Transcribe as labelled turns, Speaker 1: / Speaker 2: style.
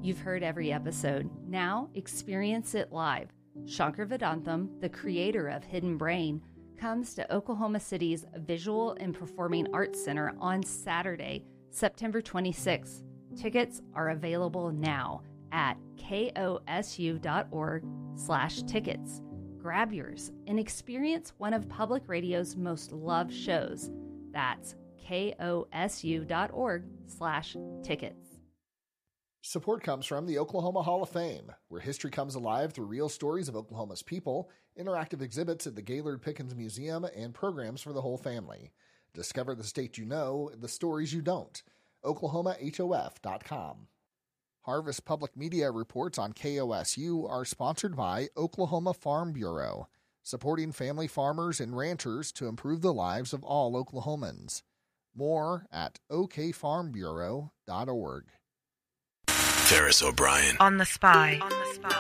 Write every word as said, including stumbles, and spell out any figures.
Speaker 1: You've heard every episode. Now experience it live. Shankar Vedantam, the creator of Hidden Brain, comes to Oklahoma City's Visual and Performing Arts Center on Saturday, September twenty-sixth. Tickets are available now at kosu.org slash tickets. Grab yours and experience one of Public Radio's most loved shows. That's kosu.org slash tickets.
Speaker 2: Support comes from the Oklahoma Hall of Fame, where history comes alive through real stories of Oklahoma's people, interactive exhibits at the Gaylord Pickens Museum, and programs for the whole family. Discover the state you know, the stories you don't. oklahoma h o f dot com. Harvest Public Media reports on K O S U are sponsored by Oklahoma Farm Bureau, supporting family farmers and ranchers to improve the lives of all Oklahomans. More at o k farm bureau dot org.
Speaker 3: Ferris O'Brien.
Speaker 4: On the Spy. On the Spy.